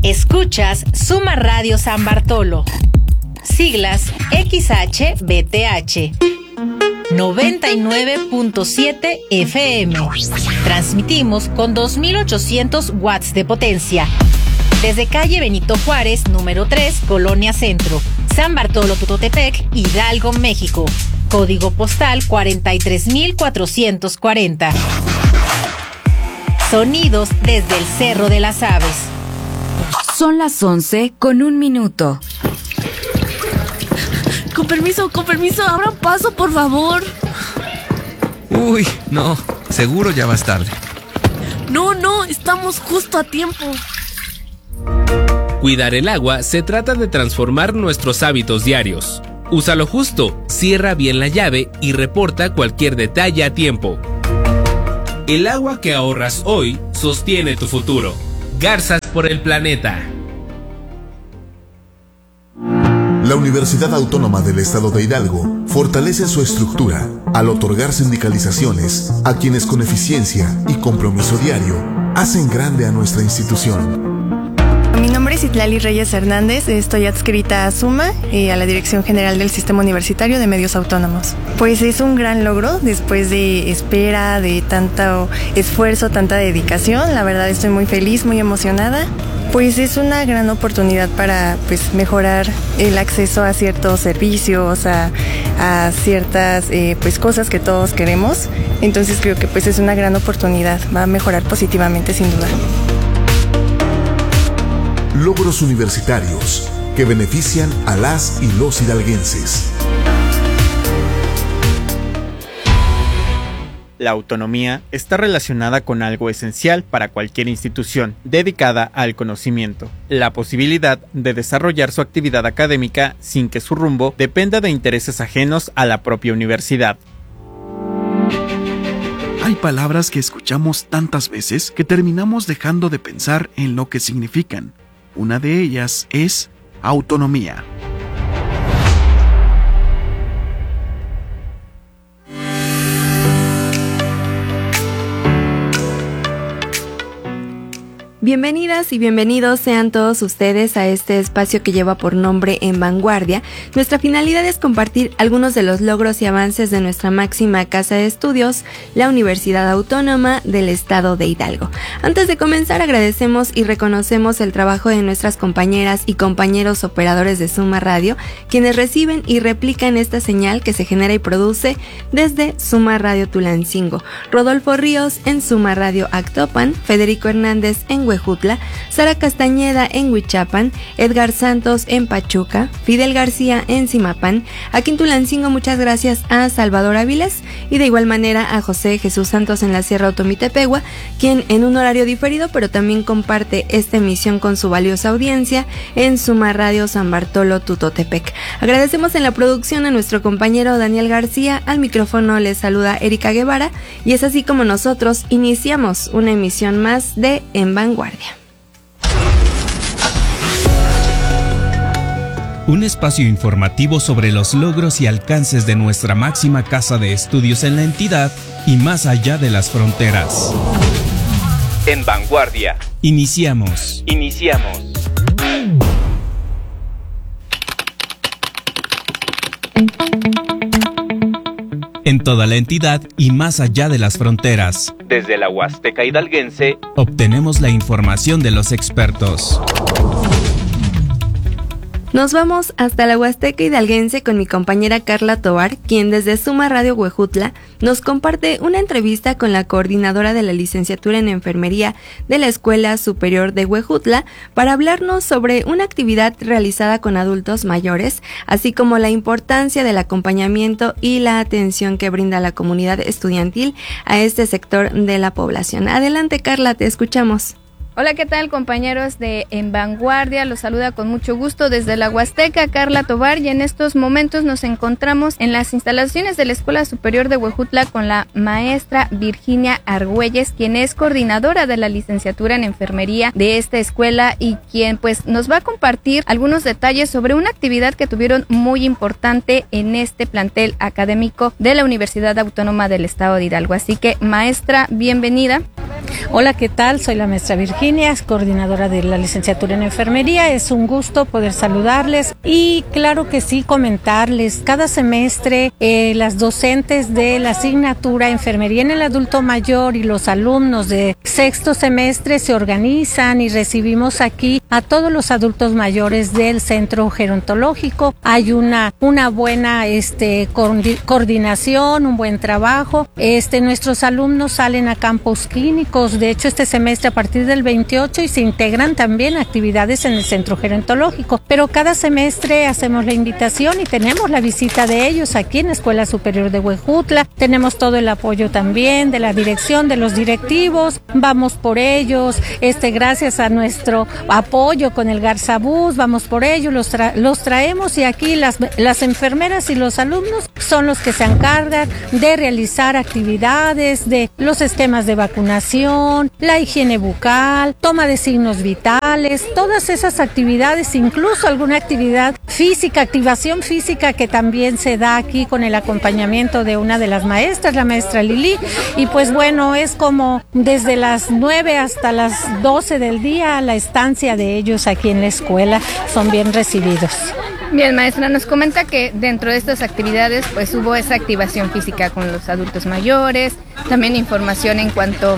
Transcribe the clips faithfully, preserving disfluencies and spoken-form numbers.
Escuchas Suma Radio San Bartolo. Siglas X H B T H. noventa y nueve punto siete F M. Transmitimos con dos mil ochocientos watts de potencia. Desde calle Benito Juárez, número tres, Colonia Centro, San Bartolo Tutotepec, Hidalgo, México. Código postal cuarenta y tres mil cuatrocientos cuarenta. Sonidos desde el Cerro de las Aves. Son las once con un minuto. Con permiso, con permiso, abran paso, por favor. Uy, no, seguro ya vas tarde. No, no, estamos justo a tiempo. Cuidar el agua se trata de transformar nuestros hábitos diarios. Úsalo justo, cierra bien la llave y reporta cualquier detalle a tiempo. El agua que ahorras hoy sostiene tu futuro. Garzas por el planeta. La Universidad Autónoma del Estado de Hidalgo fortalece su estructura al otorgar sindicalizaciones a quienes con eficiencia y compromiso diario hacen grande a nuestra institución. Mi nombre es Itlali Reyes Hernández, estoy adscrita a SUMA y a la Dirección General del Sistema Universitario de Medios Autónomos. Pues es un gran logro después de espera, de tanto esfuerzo, tanta dedicación. La verdad estoy muy feliz, muy emocionada. Pues es una gran oportunidad para pues mejorar el acceso a ciertos servicios, a, a ciertas eh, pues cosas que todos queremos. Entonces creo que pues es una gran oportunidad, va a mejorar positivamente sin duda. Logros universitarios que benefician a las y los hidalguenses. La autonomía está relacionada con algo esencial para cualquier institución dedicada al conocimiento: la posibilidad de desarrollar su actividad académica sin que su rumbo dependa de intereses ajenos a la propia universidad. Hay palabras que escuchamos tantas veces que terminamos dejando de pensar en lo que significan. Una de ellas es autonomía. Bienvenidas y bienvenidos sean todos ustedes a este espacio que lleva por nombre En Vanguardia. Nuestra finalidad es compartir algunos de los logros y avances de nuestra máxima casa de estudios, la Universidad Autónoma del Estado de Hidalgo. Antes de comenzar, agradecemos y reconocemos el trabajo de nuestras compañeras y compañeros operadores de Suma Radio, quienes reciben y replican esta señal que se genera y produce desde Suma Radio Tulancingo. Rodolfo Ríos en Suma Radio Actopan, Federico Hernández en Huejutla, Sara Castañeda en Huichapan, Edgar Santos en Pachuca, Fidel García en Zimapán. Aquí en Tulancingo muchas gracias a Salvador Áviles y de igual manera a José Jesús Santos en la Sierra Otomitepegua, quien en un horario diferido pero también comparte esta emisión con su valiosa audiencia en Suma Radio San Bartolo Tutotepec. Agradecemos en la producción a nuestro compañero Daniel García, al micrófono les saluda Erika Guevara y es así como nosotros iniciamos una emisión más de En Vanguardia. Un espacio informativo sobre los logros y alcances de nuestra máxima casa de estudios en la entidad y más allá de las fronteras. En Vanguardia. Iniciamos. Iniciamos. En toda la entidad y más allá de las fronteras. Desde la Huasteca hidalguense, obtenemos la información de los expertos. Nos vamos hasta la Huasteca hidalguense con mi compañera Carla Tovar, quien desde Suma Radio Huejutla nos comparte una entrevista con la coordinadora de la licenciatura en enfermería de la Escuela Superior de Huejutla para hablarnos sobre una actividad realizada con adultos mayores, así como la importancia del acompañamiento y la atención que brinda la comunidad estudiantil a este sector de la población. Adelante, Carla, te escuchamos. Hola, ¿qué tal, compañeros de En Vanguardia? Los saluda con mucho gusto desde la Huasteca Carla Tovar, y en estos momentos nos encontramos en las instalaciones de la Escuela Superior de Huejutla con la maestra Virginia Argüelles, quien es coordinadora de la licenciatura en enfermería de esta escuela y quien pues nos va a compartir algunos detalles sobre una actividad que tuvieron muy importante en este plantel académico de la Universidad Autónoma del Estado de Hidalgo. Así que, maestra, bienvenida. Hola, ¿qué tal? Soy la maestra Virginia. Virginia, coordinadora de la licenciatura en enfermería. Es un gusto poder saludarles y claro que sí comentarles, cada semestre eh, las docentes de la asignatura Enfermería en el Adulto Mayor y los alumnos de sexto semestre se organizan y recibimos aquí a todos los adultos mayores del centro gerontológico. Hay una, una buena este, coordinación, un buen trabajo. Este, nuestros alumnos salen a campos clínicos, de hecho este semestre a partir del veintiocho y se integran también actividades en el centro gerontológico, pero cada semestre hacemos la invitación y tenemos la visita de ellos aquí en la Escuela Superior de Huejutla. Tenemos todo el apoyo también de la dirección, de los directivos, vamos por ellos, este, gracias a nuestro apoyo con el Garzabús, vamos por ellos, los, tra los traemos y aquí las, las enfermeras y los alumnos son los que se encargan de realizar actividades, de los esquemas de vacunación, la higiene bucal, toma de signos vitales, todas esas actividades, incluso alguna actividad física, activación física que también se da aquí con el acompañamiento de una de las maestras, la maestra Lili, y pues bueno, es como desde las nueve hasta las doce del día la estancia de ellos aquí en la escuela, son bien recibidos. Bien, maestra, nos comenta que dentro de estas actividades pues hubo esa activación física con los adultos mayores, también información en cuanto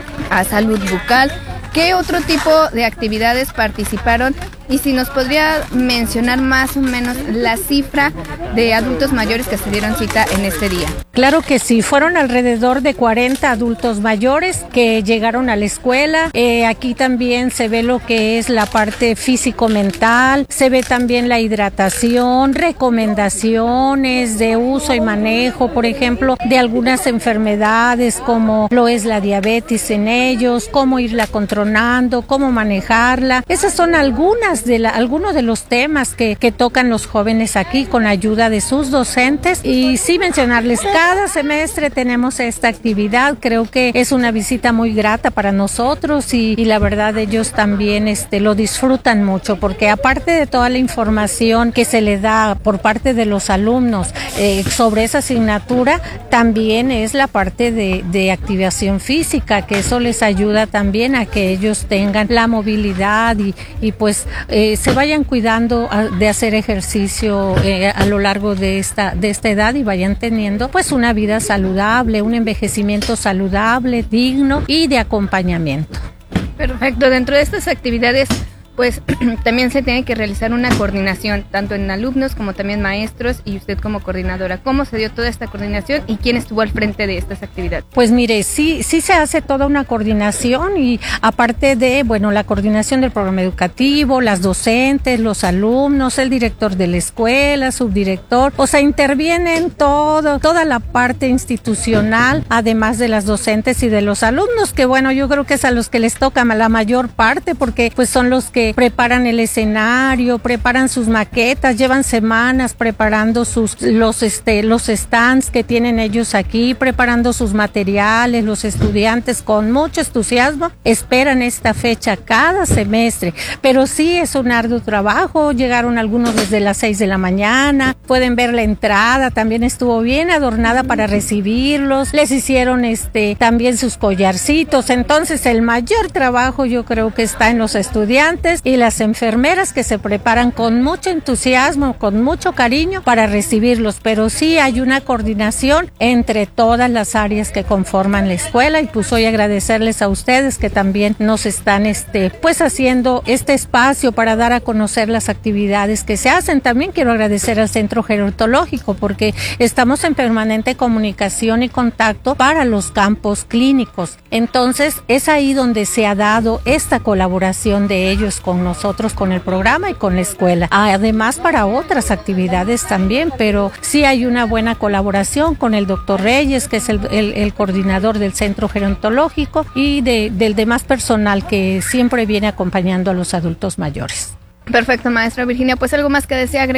a salud bucal. ¿Qué otro tipo de actividades participaron? Y si nos podría mencionar más o menos la cifra de adultos mayores que se dieron cita en este día. Claro que sí, fueron alrededor de cuarenta adultos mayores que llegaron a la escuela. Eh, aquí también se ve lo que es la parte físico-mental, se ve también la hidratación, recomendaciones de uso y manejo, por ejemplo, de algunas enfermedades como lo es la diabetes en ellos, cómo irla controlando, cómo manejarla. Esas son algunas de la, algunos de los temas que, que tocan los jóvenes aquí con ayuda de sus docentes. Y sí mencionarles, cada semestre tenemos esta actividad, creo que es una visita muy grata para nosotros y, y la verdad ellos también este, lo disfrutan mucho, porque aparte de toda la información que se le da por parte de los alumnos eh, sobre esa asignatura, también es la parte de, de activación física, que eso les ayuda también a que ellos tengan la movilidad y, y pues eh, se vayan cuidando a, de hacer ejercicio eh, a lo largo de esta, de esta edad y vayan teniendo pues una vida saludable, un envejecimiento saludable, digno y de acompañamiento. Perfecto, dentro de estas actividades pues también se tiene que realizar una coordinación, tanto en alumnos como también maestros y usted como coordinadora. ¿Cómo se dio toda esta coordinación y quién estuvo al frente de estas actividades? Pues mire, sí, sí se hace toda una coordinación y aparte de, bueno, la coordinación del programa educativo, las docentes, los alumnos, el director de la escuela, subdirector, o sea, intervienen todo, toda la parte institucional, además de las docentes y de los alumnos, que bueno, yo creo que es a los que les toca la mayor parte, porque pues son los que preparan el escenario, preparan sus maquetas, llevan semanas preparando sus los este los stands que tienen ellos aquí, preparando sus materiales. Los estudiantes con mucho entusiasmo esperan esta fecha cada semestre, pero sí es un arduo trabajo. Llegaron algunos desde las seis de la mañana, pueden ver la entrada, también estuvo bien adornada para recibirlos, les hicieron este también sus collarcitos. Entonces el mayor trabajo yo creo que está en los estudiantes y las enfermeras, que se preparan con mucho entusiasmo, con mucho cariño para recibirlos, pero sí hay una coordinación entre todas las áreas que conforman la escuela. Y pues hoy agradecerles a ustedes que también nos están este pues haciendo este espacio para dar a conocer las actividades que se hacen. También quiero agradecer al Centro Gerontológico porque estamos en permanente comunicación y contacto para los campos clínicos. Entonces es ahí donde se ha dado esta colaboración de ellos con nosotros, con el programa y con la escuela. Además para otras actividades también, pero sí hay una buena colaboración con el doctor Reyes, que es el, el, el coordinador del Centro Gerontológico, y de, del demás personal que siempre viene acompañando a los adultos mayores. Perfecto, maestra Virginia. Pues algo más que desea agregar.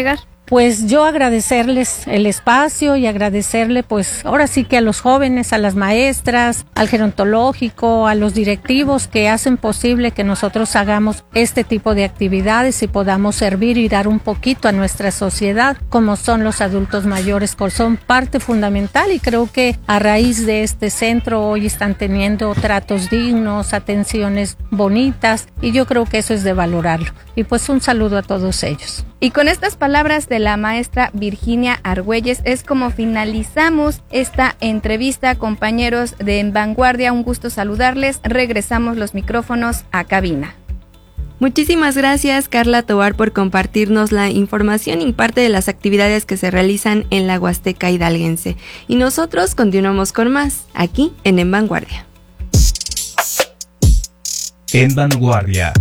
pues yo agradecerles el espacio y agradecerle pues ahora sí que a los jóvenes, a las maestras, al gerontológico, a los directivos que hacen posible que nosotros hagamos este tipo de actividades y podamos servir y dar un poquito a nuestra sociedad, como son los adultos mayores, que son parte fundamental, y creo que a raíz de este centro hoy están teniendo tratos dignos, atenciones bonitas, y yo creo que eso es de valorarlo. Y pues un saludo a todos ellos. Y con estas palabras de la maestra Virginia Argüelles es como finalizamos esta entrevista, compañeros de En Vanguardia. Un gusto saludarles. Regresamos los micrófonos a cabina. Muchísimas gracias, Carla Tovar, por compartirnos la información y parte de las actividades que se realizan en la Huasteca hidalguense. Y nosotros continuamos con más, aquí en En Vanguardia. En Vanguardia.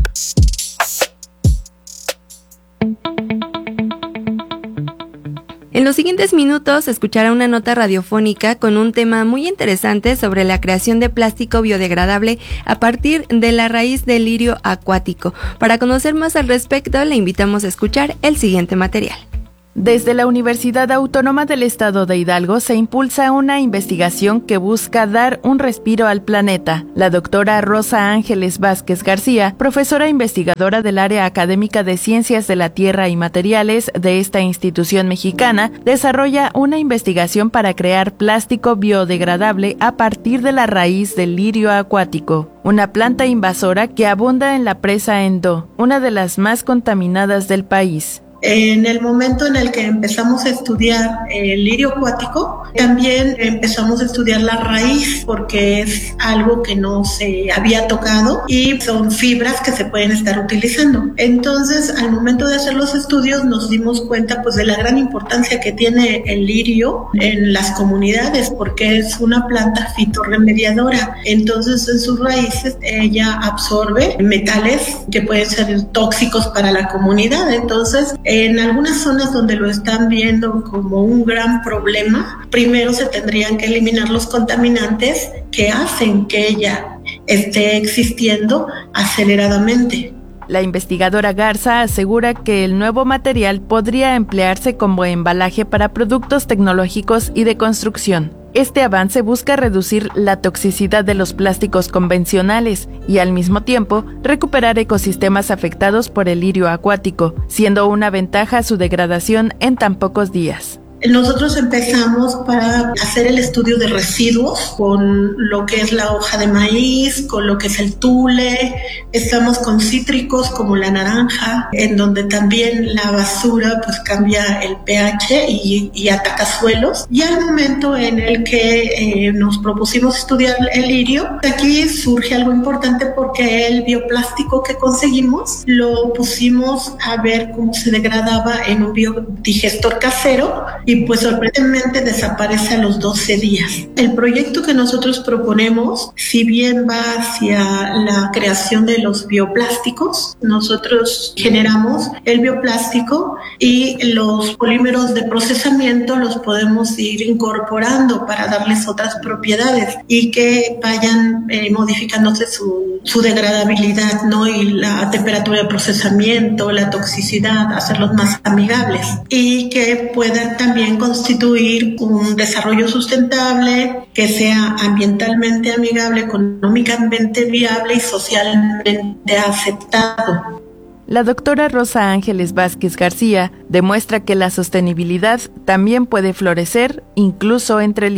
En los siguientes minutos escuchará una nota radiofónica con un tema muy interesante sobre la creación de plástico biodegradable a partir de la raíz del lirio acuático. Para conocer más al respecto, le invitamos a escuchar el siguiente material. Desde la Universidad Autónoma del Estado de Hidalgo se impulsa una investigación que busca dar un respiro al planeta. La doctora Rosa Ángeles Vázquez García, profesora investigadora del área académica de Ciencias de la Tierra y Materiales de esta institución mexicana, desarrolla una investigación para crear plástico biodegradable a partir de la raíz del lirio acuático, una planta invasora que abunda en la presa Endó, una de las más contaminadas del país. En el momento en el que empezamos a estudiar el lirio acuático, también empezamos a estudiar la raíz, porque es algo que no se había tocado y son fibras que se pueden estar utilizando. Entonces, al momento de hacer los estudios, nos dimos cuenta pues de la gran importancia que tiene el lirio en las comunidades, porque es una planta fitorremediadora. Entonces, en sus raíces, ella absorbe metales que pueden ser tóxicos para la comunidad. Entonces, en algunas zonas donde lo están viendo como un gran problema, primero se tendrían que eliminar los contaminantes que hacen que ella esté existiendo aceleradamente. La investigadora Garza asegura que el nuevo material podría emplearse como embalaje para productos tecnológicos y de construcción. Este avance busca reducir la toxicidad de los plásticos convencionales y al mismo tiempo recuperar ecosistemas afectados por el lirio acuático, siendo una ventaja su degradación en tan pocos días. Nosotros empezamos para hacer el estudio de residuos con lo que es la hoja de maíz, con lo que es el tule. Estamos con cítricos como la naranja, en donde también la basura pues cambia el pH y, y ataca suelos. Y al momento en el que eh, nos propusimos estudiar el lirio, aquí surge algo importante, porque el bioplástico que conseguimos lo pusimos a ver cómo se degradaba en un biodigestor casero, y pues sorprendentemente desaparece a los doce días. El proyecto que nosotros proponemos, si bien va hacia la creación de los bioplásticos, nosotros generamos el bioplástico y los polímeros de procesamiento los podemos ir incorporando para darles otras propiedades y que vayan eh, modificándose su, su degradabilidad, ¿no? Y la temperatura de procesamiento, la toxicidad, hacerlos más amigables, y que puedan también constituir un desarrollo sustentable que sea ambientalmente amigable, económicamente viable y socialmente aceptado. La doctora Rosa Ángeles Vázquez García demuestra que la sostenibilidad también puede florecer incluso entre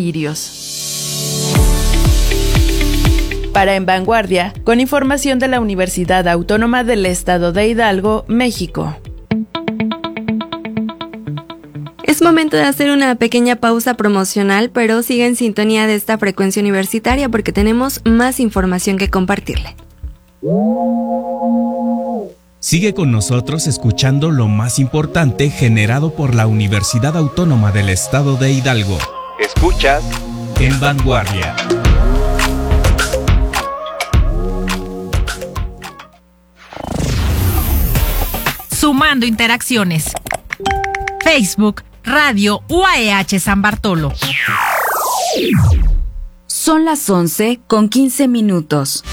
lirios. Para En Vanguardia, con información de la Universidad Autónoma del Estado de Hidalgo, México. Es momento de hacer una pequeña pausa promocional, pero siga en sintonía de esta frecuencia universitaria porque tenemos más información que compartirle. Sigue con nosotros escuchando lo más importante generado por la Universidad Autónoma del Estado de Hidalgo. Escuchas En Vanguardia. Sumando interacciones. Facebook, Radio U A E H San Bartolo. Son las once con quince minutos.